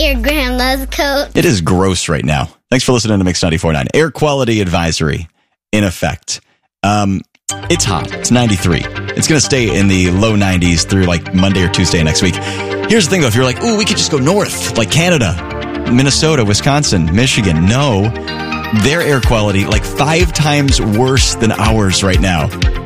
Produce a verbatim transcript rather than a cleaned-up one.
your grandma's coat. It is gross right now. Thanks for listening to Mix ninety-four point nine. Air quality advisory in effect. Um, it's hot. It's ninety-three. It's going to stay in the low nineties through like Monday or Tuesday next week. Here's the thing, though. If you're like, ooh, we could just go north, like Canada, Minnesota, Wisconsin, Michigan. No, their air quality like five times worse than ours right now.